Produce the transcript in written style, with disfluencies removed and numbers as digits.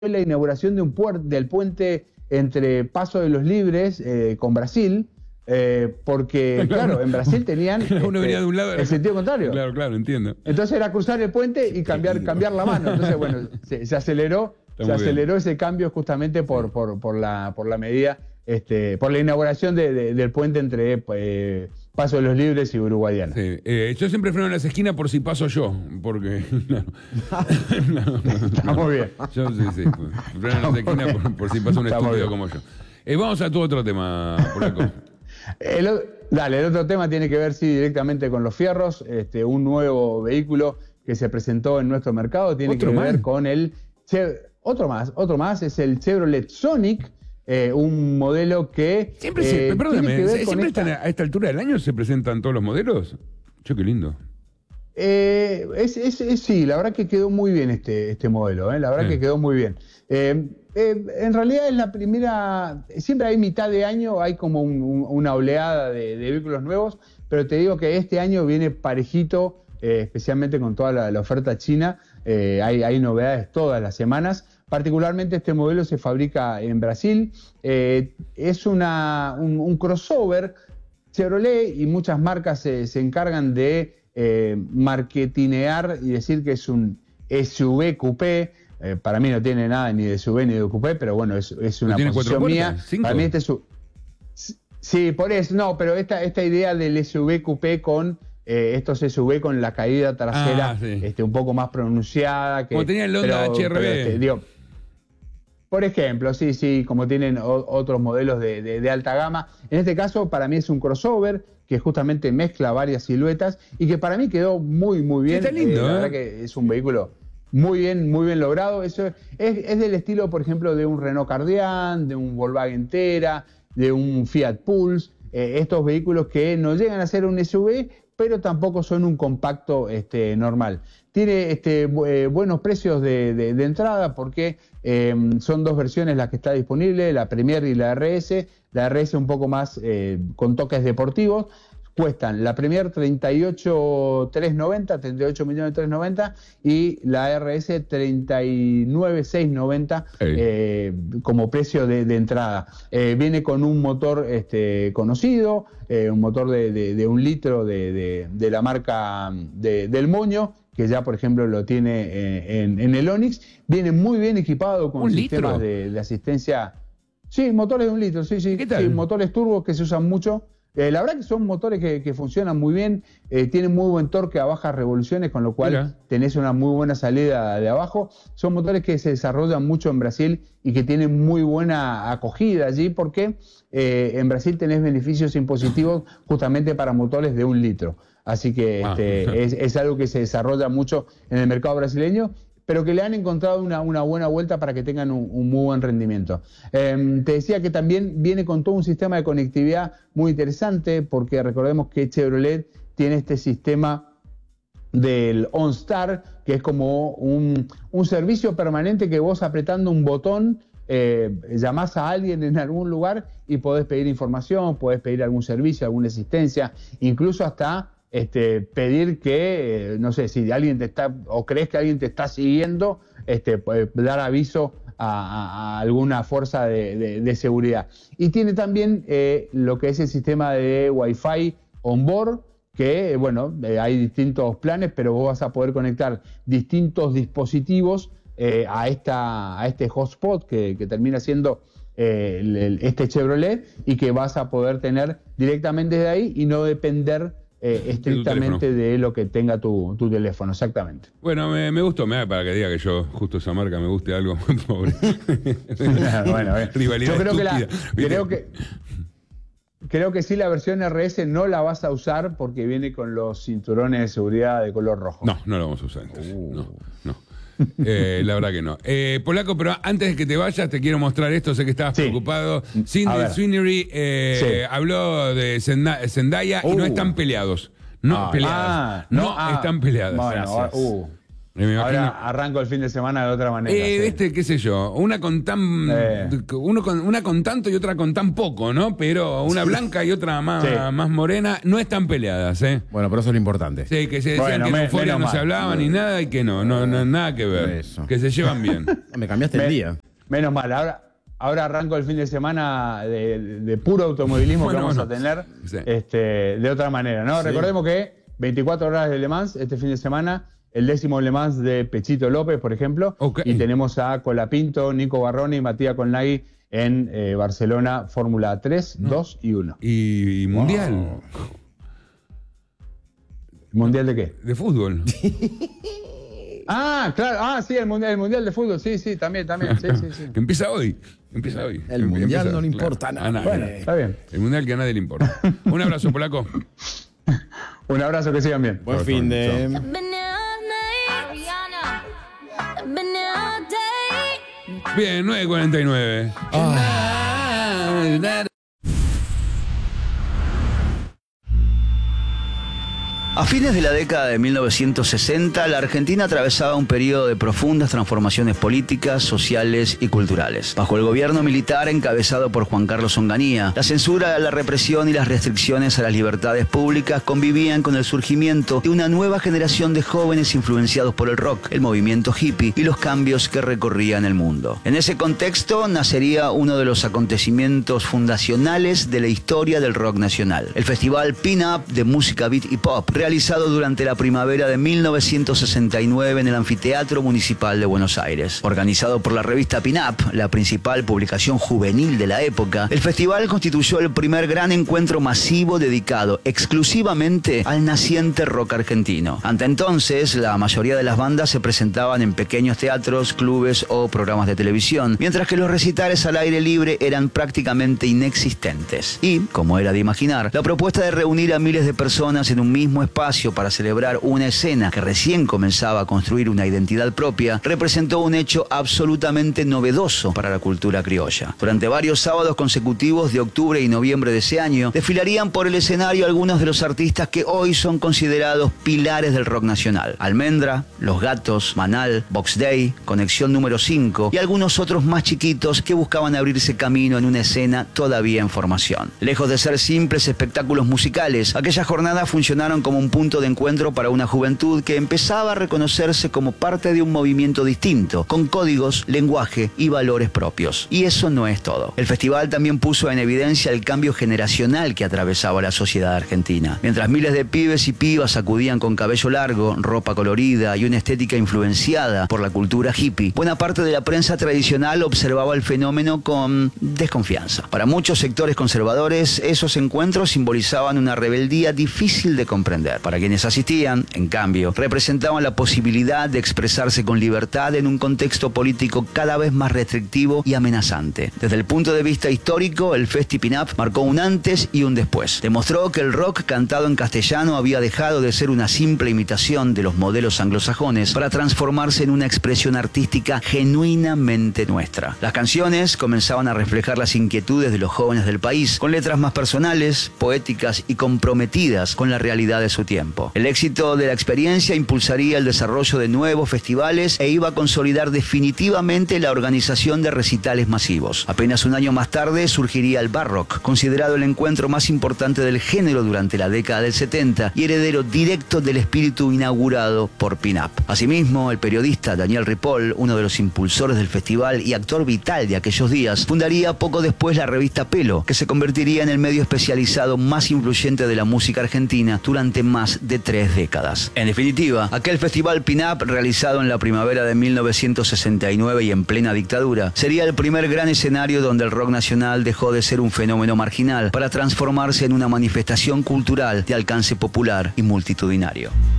la inauguración de del puente entre Paso de los Libres con Brasil, porque, claro, en Brasil tenían uno venía de un lado, el sentido contrario. Claro, entiendo. Entonces era cruzar el puente y cambiar la mano. Entonces, bueno, se aceleró ese cambio justamente por la medida, por la inauguración del puente entre Paso de los Libres y Uruguayana. Sí. Yo siempre freno en las esquinas por si paso yo, porque... Está muy bien. Yo sí. Freno en las esquinas por si pasa un estúpido como yo. Vamos a tu otro tema, Polaco. El otro tema tiene que ver, sí, directamente con los fierros. Un nuevo vehículo que se presentó en nuestro mercado tiene que ver con el... Otro más, es el Chevrolet Sonic, un modelo que... Perdóname, ¿siempre a esta altura del año se presentan todos los modelos? Qué lindo. Sí, la verdad que quedó muy bien este modelo, la verdad que quedó muy bien. En realidad es la primera, siempre hay mitad de año, hay como una oleada de vehículos nuevos, pero te digo que este año viene parejito, especialmente con toda la oferta china, hay novedades todas las semanas. Particularmente este modelo se fabrica en Brasil, es un crossover. Chevrolet y muchas marcas se encargan de marketinear y decir que es un SUV coupé. Para mí no tiene nada ni de SUV ni de coupé, pero bueno, es una posición mía. Para mí sí, por eso, no, pero esta idea del SUV coupé con estos SUV con la caída trasera un poco más pronunciada. Como tenía el Honda HRV. Por ejemplo, sí, como tienen otros modelos de alta gama. En este caso, para mí es un crossover que justamente mezcla varias siluetas y que para mí quedó muy, muy bien. Está lindo, la verdad que es un vehículo muy bien logrado. Eso es del estilo, por ejemplo, de un Renault Kardian, de un Volkswagen Tera, de un Fiat Pulse. Estos vehículos que no llegan a ser un SUV, pero tampoco son un compacto normal. Tiene buenos precios de entrada porque son dos versiones las que está disponible, la Premier y la RS. La RS un poco más con toques deportivos. Cuestan la Premier 38.390 y la RS 39.690 como precio de entrada. Viene con un motor conocido, un motor de 1 litro de la marca del Moño, que ya por ejemplo lo tiene en el Onix. Viene muy bien equipado con sistemas de asistencia. Sí, motores de 1 litro, sí. ¿Qué tal? Sí, motores turbos que se usan mucho. La verdad que son motores que funcionan muy bien, tienen muy buen torque a bajas revoluciones, con lo cual tenés una muy buena salida de abajo. Son motores que se desarrollan mucho en Brasil y que tienen muy buena acogida allí porque en Brasil tenés beneficios impositivos justamente para motores de 1 litro. Así que es algo que se desarrolla mucho en el mercado brasileño, pero que le han encontrado una buena vuelta para que tengan un muy buen rendimiento. Te decía que también viene con todo un sistema de conectividad muy interesante, porque recordemos que Chevrolet tiene este sistema del OnStar, que es como un servicio permanente que vos apretando un botón llamás a alguien en algún lugar y podés pedir información, podés pedir algún servicio, alguna asistencia, incluso hasta pedir que, no sé, si alguien te está, o crees que alguien te está siguiendo, dar aviso a alguna fuerza de seguridad. Y tiene también lo que es el sistema de Wi-Fi on board, que, bueno, hay distintos planes, pero vos vas a poder conectar distintos dispositivos a este hotspot que termina siendo este Chevrolet, y que vas a poder tener directamente desde ahí y no depender estrictamente de lo que tenga tu teléfono, exactamente. Bueno, me gustó, para que diga que yo, justo esa marca, me guste algo, pobre. Bueno, rivalidad yo creo que sí, la versión RS no la vas a usar porque viene con los cinturones de seguridad de color rojo. No lo vamos a usar entonces. No. La verdad que no. Polaco, pero antes de que te vayas, te quiero mostrar esto. Sé que estabas preocupado. Cindy Sweeney habló de Zendaya y no están peleados. No están peleadas. Bueno, Ahora arranco el fin de semana de otra manera. Qué sé yo, una con tanto y otra con tan poco, ¿no? Pero una blanca y otra más morena, no están peleadas, ¿eh? Bueno, pero eso es lo importante. Sí, que se decían que en Euforia no se hablaban ni nada y que no, nada que ver. Eso. Que se llevan bien. Me cambiaste el día. Menos mal, ahora arranco el fin de semana de puro automovilismo que vamos a tener de otra manera, ¿no? Sí. Recordemos que 24 horas de Le Mans este fin de semana, el 10º Le Mans de Pechito López, por ejemplo, y tenemos a Colapinto, Nico Barroni y Matías Colnaghi en Barcelona, Fórmula 3, 2 y 1. ¿Y Mundial? Wow. ¿Mundial de qué? De fútbol. Claro, sí, el mundial de fútbol, sí, también, sí. Que empieza hoy. El mundial no le importa nada. Bueno, está bien. El mundial que a nadie le importa. Un abrazo, polaco. Un abrazo, que sigan bien. Buen fin de... Bien, 9:49. A fines de la década de 1960, la Argentina atravesaba un periodo de profundas transformaciones políticas, sociales y culturales. Bajo el gobierno militar encabezado por Juan Carlos Onganía, la censura, la represión y las restricciones a las libertades públicas convivían con el surgimiento de una nueva generación de jóvenes influenciados por el rock, el movimiento hippie y los cambios que recorrían el mundo. En ese contexto nacería uno de los acontecimientos fundacionales de la historia del rock nacional, el Festival Pin-Up de música beat y pop, realizado durante la primavera de 1969 en el Anfiteatro Municipal de Buenos Aires. Organizado por la revista Pin-Up, la principal publicación juvenil de la época, el festival constituyó el primer gran encuentro masivo dedicado exclusivamente al naciente rock argentino. Hasta entonces, la mayoría de las bandas se presentaban en pequeños teatros, clubes o programas de televisión, mientras que los recitales al aire libre eran prácticamente inexistentes. Y, como era de imaginar, la propuesta de reunir a miles de personas en un mismo espacio para celebrar una escena que recién comenzaba a construir una identidad propia, representó un hecho absolutamente novedoso para la cultura criolla. Durante varios sábados consecutivos de octubre y noviembre de ese año, desfilarían por el escenario algunos de los artistas que hoy son considerados pilares del rock nacional. Almendra, Los Gatos, Manal, Box Day, Conexión número 5 y algunos otros más chiquitos que buscaban abrirse camino en una escena todavía en formación. Lejos de ser simples espectáculos musicales, aquellas jornadas funcionaron como un punto de encuentro para una juventud que empezaba a reconocerse como parte de un movimiento distinto, con códigos, lenguaje y valores propios. Y eso no es todo. El festival también puso en evidencia el cambio generacional que atravesaba la sociedad argentina. Mientras miles de pibes y pibas acudían con cabello largo, ropa colorida y una estética influenciada por la cultura hippie, buena parte de la prensa tradicional observaba el fenómeno con desconfianza. Para muchos sectores conservadores, esos encuentros simbolizaban una rebeldía difícil de comprender. Para quienes asistían, en cambio, representaban la posibilidad de expresarse con libertad en un contexto político cada vez más restrictivo y amenazante. Desde el punto de vista histórico, el Festi Pin-Up marcó un antes y un después. Demostró que el rock cantado en castellano había dejado de ser una simple imitación de los modelos anglosajones para transformarse en una expresión artística genuinamente nuestra. Las canciones comenzaban a reflejar las inquietudes de los jóvenes del país, con letras más personales, poéticas y comprometidas con la realidad de su tiempo. El éxito de la experiencia impulsaría el desarrollo de nuevos festivales e iba a consolidar definitivamente la organización de recitales masivos. Apenas un año más tarde surgiría el Bar Rock, considerado el encuentro más importante del género durante la década del 70 y heredero directo del espíritu inaugurado por Pin-Up. Asimismo, el periodista Daniel Ripoll, uno de los impulsores del festival y actor vital de aquellos días, fundaría poco después la revista Pelo, que se convertiría en el medio especializado más influyente de la música argentina durante más de 3 décadas. En definitiva, aquel festival Pin-Up, realizado en la primavera de 1969 y en plena dictadura, sería el primer gran escenario donde el rock nacional dejó de ser un fenómeno marginal para transformarse en una manifestación cultural de alcance popular y multitudinario.